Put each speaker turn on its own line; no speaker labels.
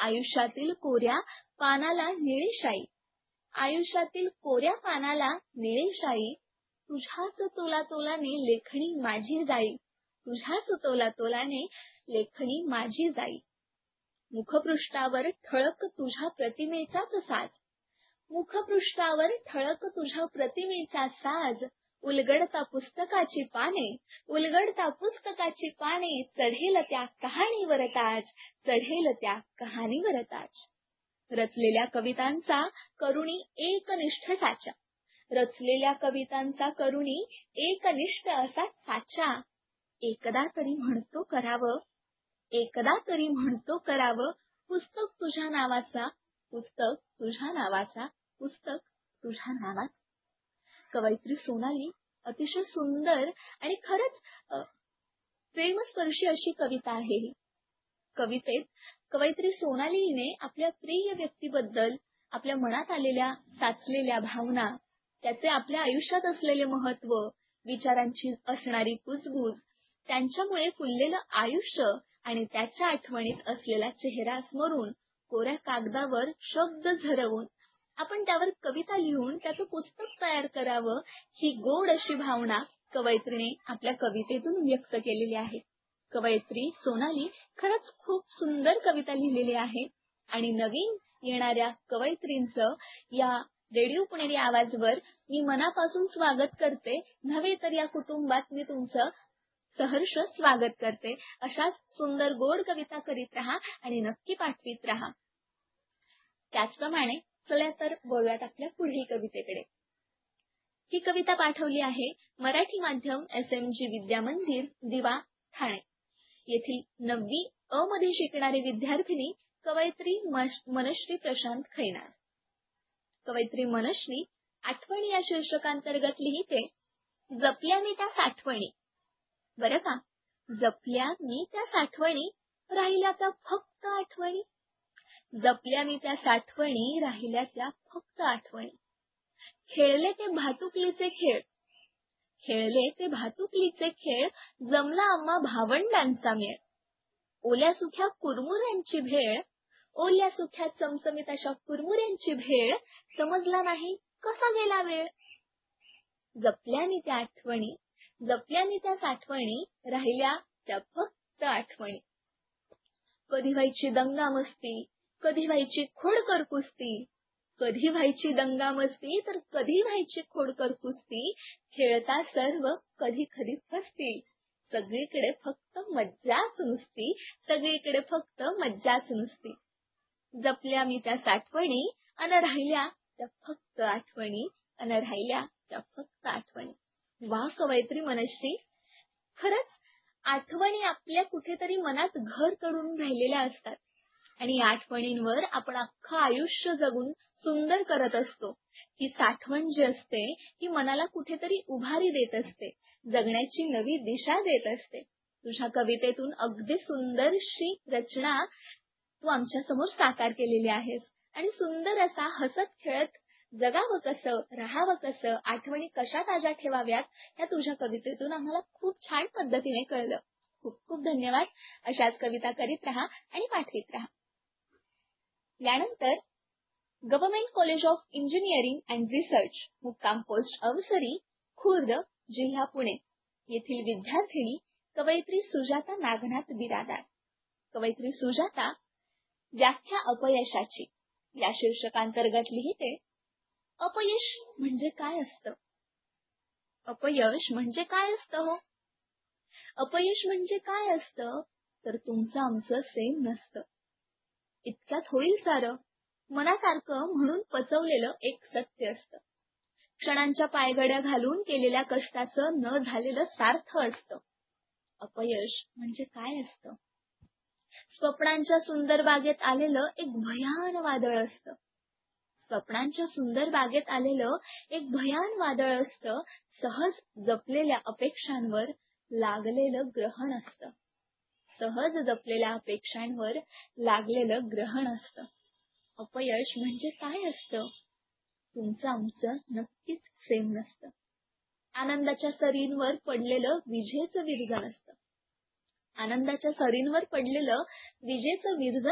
आयुष्यातील कोऱ्या पानाला निळी शाई, आयुष्यातील कोऱ्या पानाला निळी शाई, तुझ्याच तोलाने लेखणी माझी जाई, तुझ्याच तोलाने लेखणी माझी जाई. मुखपृष्ठावर ठळक तुझ्या प्रतिमेचाच साज, मुखपृष्ठावर ठळक तुझ्या प्रतिमेचा साज, उलगडता पुस्तकाची पाने, उलगडता पुस्तकाची पाने, चढेल त्या कहाणीवर ताज, चढेल त्या कहाणीवर ताज. रचलेल्या कवितांचा करुणी एकनिष्ठ साचा, रचलेल्या कवितांचा करुणी एकनिष्ठ असा साचा. एकदा तरी म्हणतो करावं, एकदा तरी म्हणतो करावं, पुस्तक तुझ्या नावाचा, पुस्तक तुझ्या नावाचा, पुस्तक तुझ्या नावाचा. कवयित्री सोनाली अतिशय सुंदर आणि खरंच प्रेमस्पर्शी अशी कविता आहे ही. कवितेत कवयित्री सोनाली हिने आपल्या प्रिय व्यक्तीबद्दल, आपल्या मनात आलेल्या साचलेल्या भावना, त्याचे आपल्या आयुष्यात असलेले महत्त्व, विचारांची असणारी कुजबूज, त्यांच्यामुळे फुललेलं आयुष्य आणि त्याच्या आठवणीत असलेला चेहरा स्मरून कोऱ्या कागदावर शब्द झरवून आपण त्यावर कविता लिहून त्याचं पुस्तक तयार करावं, ही गोड अशी भावना कवयित्रीने आपल्या कवितेतून व्यक्त केलेली आहे. कवयित्री सोनाली खरंच खूप सुंदर कविता लिहिलेली आहे आणि नवीन येणाऱ्या कवयित्रींचं या रेडिओ पुणेरी आवाजवर मी मनापासून स्वागत करते. नव्हे तर या कुटुंबात मी तुमचं सहर्ष स्वागत करते. अशाच सुंदर गोड कविता करीत राहा आणि नक्की पाठवीत राहा. त्याचप्रमाणे चला तर बोलूयात आपल्या पुढील कवितेकडे. ही कविता पाठवली आहे मराठी माध्यम SMG विद्या मंदिर दिवा ठाणे येथील 9वी अ मध्ये शिकणारी विद्यार्थिनी कवयित्री मनश्री प्रशांत खैनार. कवयित्री मनश्री आठवणी या शीर्षकांतर्गत लिहिते, जपल्याने त्या साठवणी. बरं का, जपल्याने त्या साठवणी, राहिल्या त्या फक्त आठवणी. जपल्याने त्या साठवणी, राहिल्या त्या फक्त आठवणी. खेळले ते भातुकलीचे खेळ, खेळले ते भातुकलीचे खेळ, जमला आम्हा भावंडांचा मेळ. ओल्या सुख्या कुरमुऱ्यांची भेळ, ओल्या सुख्या चमचमीत अशा कुरमुऱ्यांची भेळ, समजला नाही कसा गेला वेळ. जपल्याने त्या आठवणी, जपल्याने त्या साठवणी, राहिल्या त्या फक्त आठवणी. कधी व्हायची दंगा मस्ती, कधी व्हायची खोडकर कुस्ती, कधी व्हायची दंगा मस्ती तर कधी व्हायची खोडकर कुस्ती. खेळता सर्व कधी कधी फसती, सगळीकडे फक्त मज्जाच नुसती, सगळीकडे फक्त मज्जाच नुसती. जपल्या मी त्या साठवणी अन राहिल्या त्या फक्त आठवणी, अन राहिल्या त्या फक्त आठवणी. वा कवयित्री मनश्री, खरंच आठवणी आपल्या कुठेतरी मनात घर करून राहिलेल्या असतात आणि या आठवणींवर आपण अख्खं आयुष्य जगून सुंदर करत असतो. ही साठवण जी असते ही मनाला कुठेतरी उभारी देत असते, जगण्याची नवी दिशा देत असते. तुझ्या कवितेतून अगदी सुंदरशी रचना तू आमच्या समोर साकार केलेली आहेस आणि सुंदर असा हसत खेळत जगावं कसं, राहावं कसं, आठवणी कशा ताज्या ठेवाव्यात या तुझ्या कवितेतून आम्हाला खूप छान पद्धतीने कळलं. खूप खूप धन्यवाद. अशाच कविता करीत राहा आणि पाठवीत राहा. यानंतर government college of engineering and research मुक्काम पोस्ट अवसरी खुर्द जिल्हा पुणे येथील विद्यार्थिनी कवयित्री सुजाता नागनाथ बिरादार. कवयित्री सुजाता व्याख्या अपयशाची या शीर्षकांतर्गत लिहिते, अपयश म्हणजे काय असतं? अपयश म्हणजे काय असतं हो? अपयश म्हणजे काय असतं तर तुमचं आमचं सेम नसतं. इतक्यात होईल सारं, मनासारखं म्हणून पचवलेलं एक सत्य असतं. क्षणांच्या पायघड्या घालून केलेल्या कष्टाचं न झालेलं सार्थ असतं. अपयश म्हणजे काय असतं? स्वप्नांच्या सुंदर बागेत आलेलं एक भयान वादळ असतं. स्वप्नांच्या सुंदर बागेत आलेलं एक भयान वादळ असतं. सहज जपलेल्या अपेक्षांवर लागलेलं ग्रहण असतं. सहज जपलेल्या अपेक्षांवर लागलेलं ग्रहण असतं. अपयश म्हणजे काय असतं? तुमचं आमचं नक्कीच सेम नसतं. आनंदाच्या सरींवर पडलेलं विजेचं विरजण असतं. आनंदाच्या सरींवर पडलेलं विजेचं विरजण